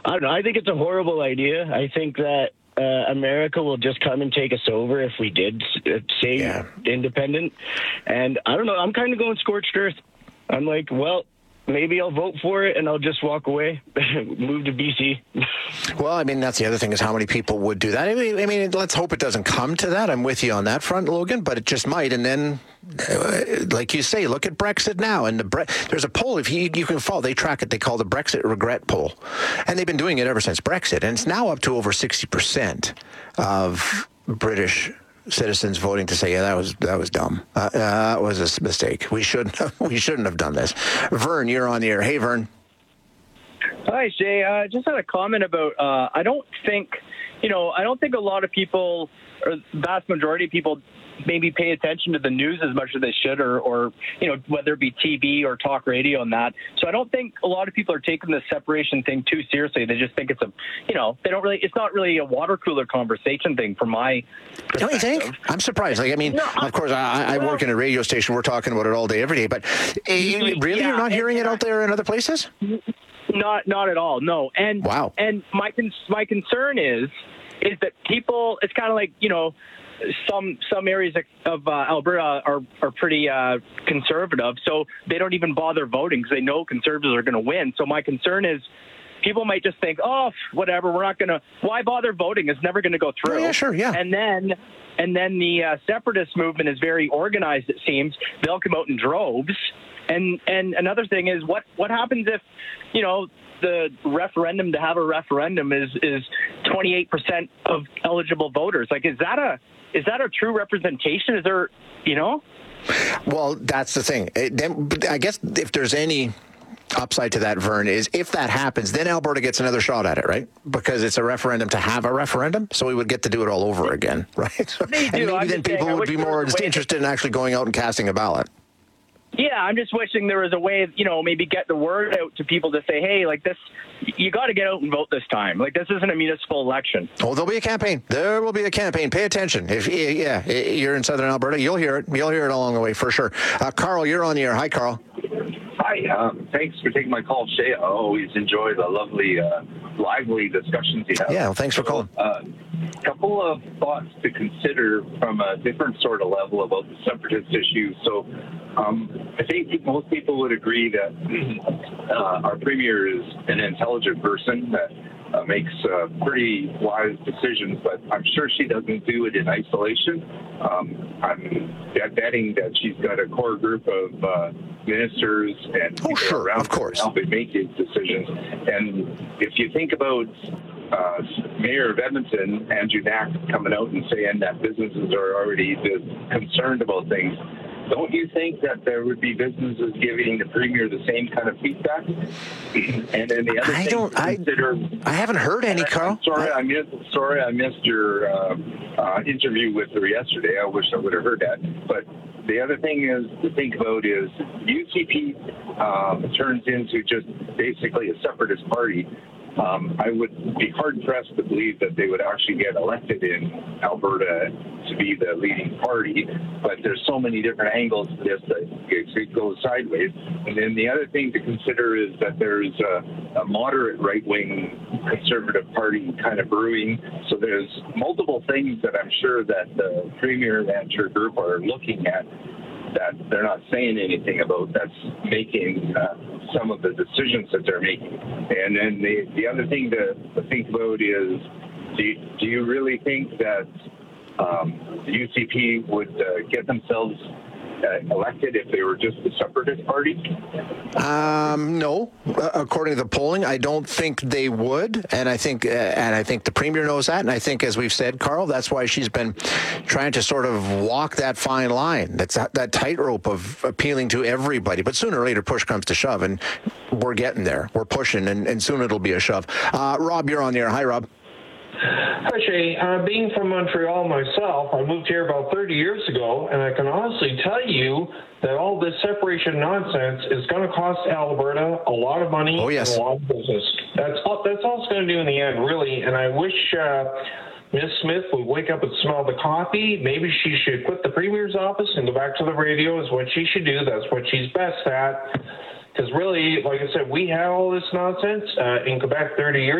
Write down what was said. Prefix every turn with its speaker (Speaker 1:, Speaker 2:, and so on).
Speaker 1: I don't know. I think it's a horrible idea. I think that America will just come and take us over if we did stay independent. And I don't know. I'm kind of going scorched earth. I'm like, well, maybe I'll vote for it and I'll just walk away, move to BC.
Speaker 2: Well, I mean, that's the other thing is how many people would do that. I mean, let's hope it doesn't come to that. I'm with you on that front, Logan, but it just might. And then, like you say, look at Brexit now. And there's a poll, if you can follow, they track it, they call the Brexit regret poll. And they've been doing it ever since Brexit. And it's now up to over 60% of British citizens voting to say, yeah, that was dumb. That was a mistake. We shouldn't have done this. Vern, you're on the air. Hey, Vern.
Speaker 3: Hi, Shay. Just had a comment about. I don't think a lot of people, or the vast majority of people, maybe pay attention to the news as much as they should, or whether it be TV or talk radio and that. So I don't think a lot of people are taking the separation thing too seriously. They just think it's they don't really. It's not really a water cooler conversation thing from my perspective.
Speaker 2: Don't you think? I'm surprised. Like, I mean, of course, I work in a radio station. We're talking about it all day, every day. But really, you're not hearing it out there in other places?
Speaker 3: Not at all. No. And
Speaker 2: wow.
Speaker 3: And my concern is that people. It's kind of like some areas of Alberta are pretty conservative, so they don't even bother voting because they know Conservatives are going to win. So my concern is people might just think, oh, whatever, we're not going to. Why bother voting? It's never going to go through.
Speaker 2: Oh, yeah, sure, yeah.
Speaker 3: And then the separatist movement is very organized. It seems they'll come out in droves. And another thing is what happens if the referendum to have a referendum is 28% of eligible voters? Like, is that a true representation? Is there,
Speaker 2: Well, that's the thing. I guess if there's any upside to that, Vern, is if that happens, then Alberta gets another shot at it, right? Because it's a referendum to have a referendum, so we would get to do it all over again, right?
Speaker 3: They do.
Speaker 2: And maybe then people would be more interested in actually going out and casting a ballot.
Speaker 3: Yeah, I'm just wishing there was a way, maybe get the word out to people to say, hey, like this, you got to get out and vote this time. Like, this isn't a municipal election.
Speaker 2: Oh, there'll be a campaign. There will be a campaign. Pay attention. If you're in Southern Alberta, you'll hear it. You'll hear it along the way for sure. Carl, you're on the air. Hi, Carl.
Speaker 4: Hi. Thanks for taking my call, Shay. I always enjoy the lovely, lively discussions you have.
Speaker 2: Yeah, well, thanks for calling.
Speaker 4: Couple of thoughts to consider from a different sort of level about the separatist issue. So I think most people would agree that our premier is an intelligent person that makes pretty wise decisions, but I'm sure she doesn't do it in isolation. I'm betting that she's got a core group of ministers and people around
Speaker 2: of course,
Speaker 4: helping make these decisions. And if you think about Mayor of Edmonton, Andrew Knack, coming out and saying that businesses are already concerned about things, don't you think that there would be businesses giving the premier the same kind of feedback? And then the other
Speaker 2: I haven't heard any, Carl.
Speaker 4: I missed your interview with her yesterday. I wish I would have heard that. But the other thing is to think about is UCP turns into just basically a separatist party. I would be hard-pressed to believe that they would actually get elected in Alberta to be the leading party, but there's so many different angles to this that it goes sideways. And then the other thing to consider is that there's a moderate right-wing conservative party kind of brewing, so there's multiple things that I'm sure that the Premier and her group are looking at that they're not saying anything about, that's making some of the decisions that they're making. And then the other thing to think about is, do you really think that the UCP would get themselves elected if they were just a separatist party?
Speaker 2: No. According to the polling, I don't think they would, and I think the Premier knows that, and I think, as we've said, Carl, that's why she's been trying to sort of walk that fine line, that tightrope of appealing to everybody. But sooner or later, push comes to shove, and we're getting there. We're pushing, and soon it'll be a shove. Rob, you're on the air. Hi, Rob.
Speaker 5: Hi, Shay. Being from Montreal myself, I moved here about 30 years ago, and I can honestly tell you that all this separation nonsense is going to cost Alberta a lot of money and a lot of business. That's all it's going to do in the end, really. And I wish Ms. Smith would wake up and smell the coffee. Maybe she should quit the Premier's office and go back to the radio is what she should do. That's what she's best at. Because really, like I said, we had all this nonsense in Quebec 30 years